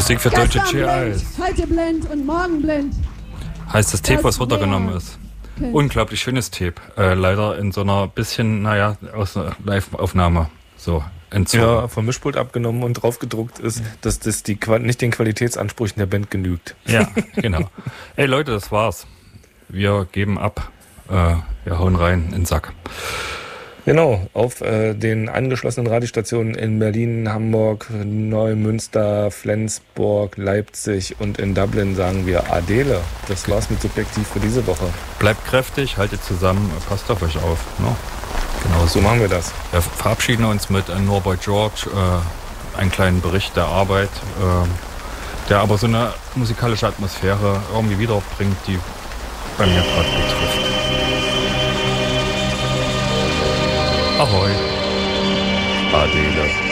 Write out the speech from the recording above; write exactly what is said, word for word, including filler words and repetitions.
Musik für deutsche G Is. Heute blind und morgen blind. Heißt das Tape, was runtergenommen ist. Okay. Unglaublich schönes Tape. Äh, leider in so einer bisschen, naja, aus einer Live-Aufnahme so entzogen. Ja, vom Mischpult abgenommen und drauf gedruckt ist, dass das die, nicht den Qualitätsansprüchen der Band genügt. Ja, genau. Ey Leute, das war's. Wir geben ab. Äh, wir hauen rein in den Sack. Genau, auf äh, den angeschlossenen Radiostationen in Berlin, Hamburg, Neumünster, Flensburg, Leipzig und in Dublin sagen wir Adele. Das war's mit Subjektiv für diese Woche. Bleibt kräftig, haltet zusammen, passt auf euch auf. Ne? Genau, so machen wir das. Wir verabschieden uns mit äh, Norbert George, äh, einen kleinen Bericht der Arbeit, äh, der aber so eine musikalische Atmosphäre irgendwie wiederbringt, die bei mir gerade betrifft. Ahoi. Adele.